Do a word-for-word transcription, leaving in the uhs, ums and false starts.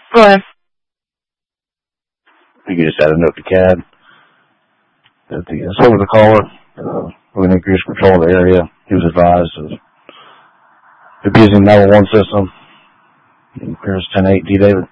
Go ahead. You just had a note to C A D that the uh, spoke with the caller. Uh, we're going to increase control of the area. He was advised of abusing nine one one system. Here's ten eight, D. David.